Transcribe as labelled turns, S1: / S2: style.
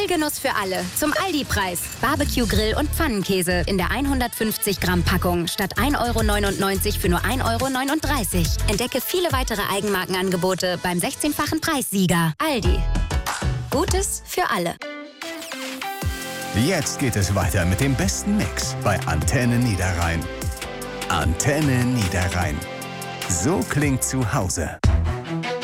S1: Grillgenuss für alle. Zum Aldi-Preis. Barbecue-Grill und Pfannenkäse in der 150 Gramm Packung statt 1,99 € für nur 1,39 €. Entdecke viele weitere Eigenmarkenangebote beim 16-fachen Preissieger. Aldi. Gutes für alle.
S2: Jetzt geht es weiter mit dem besten Mix bei Antenne Niederrhein. Antenne Niederrhein. So klingt zu Hause.